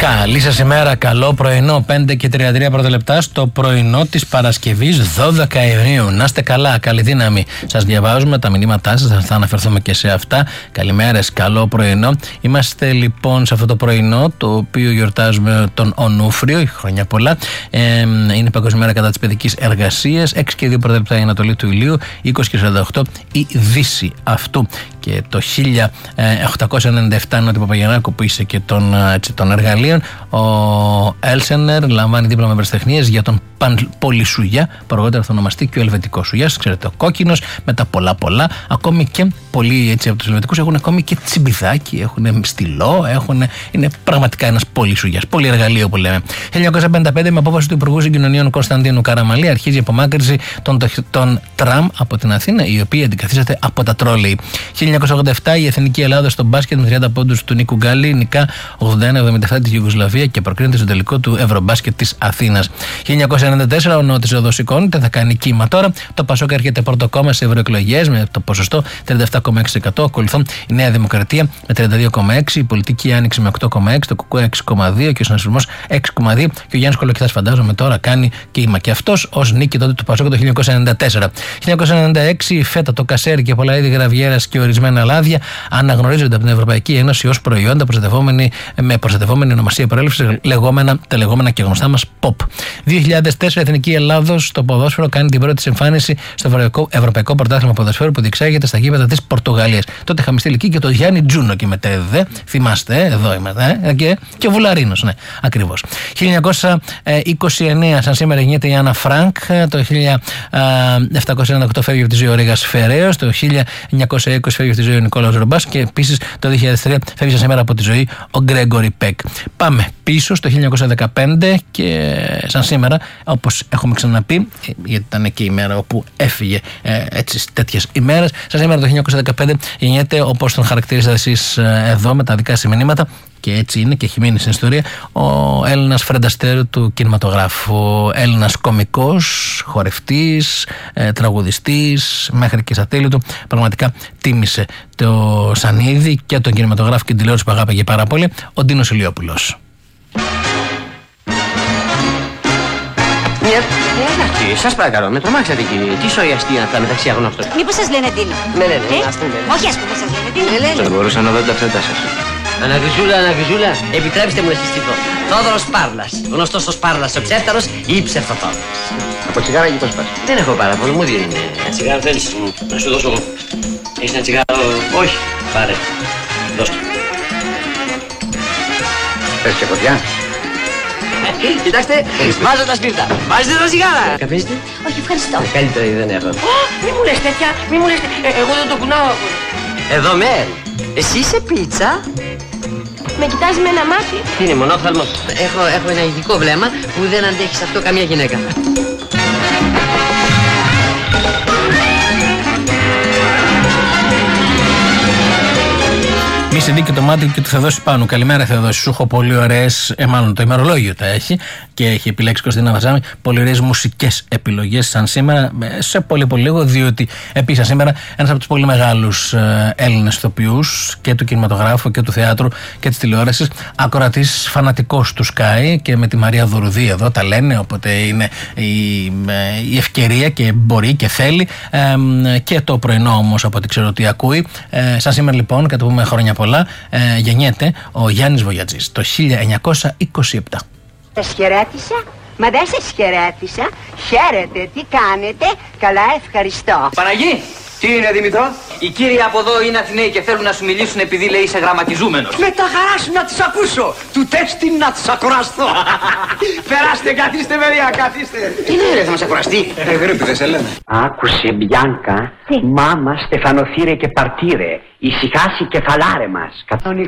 Καλή σας ημέρα, καλό πρωινό, 5 και 33 πρώτα λεπτά στο πρωινό της Παρασκευής 12 Ιουνίου. Να είστε καλά, καλή δύναμη. Σας διαβάζουμε τα μηνύματά σας, θα αναφερθούμε και σε αυτά. Καλημέρες, καλό πρωινό. Είμαστε λοιπόν σε αυτό το πρωινό, το οποίο γιορτάζουμε τον Ονούφριο, χρόνια πολλά. Είναι η Παγκόσμια Μέρα κατά της παιδικής εργασίας. 6 και 2 πρώτα λεπτά η Ανατολή του ηλίου, 20 και 48 η Δύση αυτού. Και το 1897 Νότι Παπαγεννάκου, που είσαι και των εργαλείων, ο Έλσενερ λαμβάνει δίπλωμα ευρεσιτεχνίας για τον Πολυσουγιά, που αργότερα θα ονομαστεί και ο Ελβετικός Σουγιάς. Ξέρετε, ο κόκκινος με τα πολλά, ακόμη και πολλοί έτσι από τους Ελβετικούς έχουν ακόμη και τσιμπιδάκι, έχουν στυλό, είναι πραγματικά ένας Πολυσουγιάς, πολυεργαλείο που λέμε. 1955, με απόφαση του Υπουργού Συγκοινωνίων Κωνσταντίνου Καραμαλή, αρχίζει η απομάκρυνση των τραμ από την Αθήνα, η οποία αντικαθίσταται από τα τρόλεϊ. 1987, η Εθνική Ελλάδα στο μπάσκετ με 30 πόντους του Νίκου Γκάλι νικά 81-77 τη Ιουγκοσλαβία και προκρίνεται στο τελικό του Ευρωμπάσκετ της Αθήνας. 1994, ο Νότης Οδός σηκώνεται, θα κάνει κύμα τώρα. Το Πασόκ έρχεται πρώτο κόμμα σε ευρωεκλογές με το ποσοστό 37,6%. Ακολουθούν η Νέα Δημοκρατία με 32,6%, η Πολιτική Άνοιξη με 8,6%, το ΚΚΕ 6,2% και ο Συνασπισμός 6,2%. Και ο Γιάννης Κολοκυθάς, φαντάζομαι, τώρα κάνει κύμα και αυτός ως νίκη τότε του Πασόκ το 1994. 1996, φέτα, το κασέρι και πολλά είδη γραβιέρας και ορισμένα λάδια αναγνωρίζονται από την Ευρωπαϊκή Ένωση ως προϊόντα με προστατευόμενη ονομασία προέλευσης, τα λεγόμενα και γνωστά μας POP. 2004, η Εθνική Ελλάδος στο ποδόσφαιρο κάνει την πρώτη της εμφάνιση στο Ευρωπαϊκό Πρωτάθλημα Ποδοσφαίρου που διεξάγεται στα γήπεδα της Πορτογαλίας. Τότε είχαμε στείλει εκεί και το Γιάννη Τζούνο και μετέδε. Θυμάστε, εδώ είμαστε. Και ο Βουλαρίνος, ναι, ακριβώς. 1929, σαν σήμερα, γεννιέται η Άννα Φρανκ. Το 1798 φεύγει από τη ζωή ο Ρήγας Φεραίος. Το 1920 φεύγει από τη ζωή ο Νικόλαος Ρομπάς. Και επίσης το 2003 φεύγει σαν σήμερα από τη ζωή ο Γκρέγκορι Πεκ. Πάμε πίσω στο 1915 και σαν σήμερα, όπως έχουμε ξαναπεί, γιατί ήταν και η μέρα όπου έφυγε έτσι τέτοιες ημέρες, σαν σήμερα το 1915 γεννιέται, όπως τον χαρακτηρίζετε εσείς εδώ με τα δικά σας μηνύματα, και έτσι είναι και έχει μείνει στην ιστορία, ο Έλληνας Φρέντα Αστέρου του κινηματογράφου. Έλληνας κωμικός, χορευτής, τραγουδιστής, μέχρι και στα τέλη του. Πραγματικά τίμησε το σανίδι και τον κινηματογράφο και την τηλεόραση που αγάπηγε πάρα πολύ, ο Ντίνος Ηλιόπουλος. Εντάξει, σας παρακαλώ, με τρομάξατε κύριε. Τι σοϊαστή αυτά μεταξύ αγνώστων. Μήπως σας λένε Ντίνο? Με λένε, ας πούμε. Όχι, ας πούμε, σας λένε Ντίνο. Δεν μπορούσα να δω τα φέτα σας. Αναγριζούλα, επιτρέψτε μου να συστηθώ. Θόδωρος Πάρλας, γνωστός ως Πάρλας ο ψεύταρος ή ψευτοθόδωρος. Από τσιγάρα ή πώς πας? Δεν έχω πάρα πολύ, μου δίνει. Ένα τσιγάρο θέλεις να σου δώσω εγώ? Έχεις ένα τσιγάρο? Όχι, πάρε. Δώσ' το. Θες και φωτιά? Κοιτάξτε, βάζω τα σπίρτα. Βάζετε τα τσιγάρα. Καφίζετε? Όχι, ευχαριστώ. Καλύτερα δεν έχω. Μη μου λες τέτοια, μη μου λες τέτοια. Εγώ δεν το κουνάω. Εδώ Μέρ, εσύ είσαι πίτσα? Με κοιτάζει με ένα μάτι. Τι είναι, μονόφθαλμο? Έχω ένα ειδικό βλέμμα που δεν αντέχει σε αυτό καμία γυναίκα. Μη σε δει και το μάτι και του θα δώσει πάνω. Καλημέρα, θα δώσει. Σου έχω πολύ ωραίες, μάλλον το ημερολόγιο τα έχει και έχει επιλέξει Κωστίνα Βασάμι πολύ ωραίες μουσικές επιλογές σαν σήμερα, σε πολύ λίγο, διότι επίσης σήμερα ένας από τους πολύ μεγάλους Έλληνες ηθοποιούς και του κινηματογράφου και του θεάτρου και της τηλεόρασης, ακροατής φανατικός του Sky και με τη Μαρία Δουρουδή εδώ τα λένε, οπότε είναι η ευκαιρία και μπορεί και θέλει και το πρωινό όμως από ό,τι ξέρω ότι ακούει. Σαν σήμερα λοιπόν, κατά πούμε χρόνια πολλά, γεννιέται ο Γιάννης Βογιατζής το 1927. Σας χαιρέτησα, μα δεν σας χαιρέτησα. Χαίρετε, τι κάνετε? Καλά, ευχαριστώ. Παναγί, τι είναι Δημητρό? Οι κύριοι από εδώ είναι Αθηναίοι και θέλουν να σου μιλήσουν επειδή λέει είσαι γραμματιζούμενος. Με τα χαρά σου να τους ακούσω. Του τέστη να τους ακουραστώ. Περάστε, καθίστε παιδιά, καθίστε. Τι είναι, θα μας ακουραστεί? Γρήπη δεν σε λένε. Άκουσε Μπιάνκα, μάμα στεφανοθήρε και παρτήρε. Ησυχάσει κεφαλάρε μας.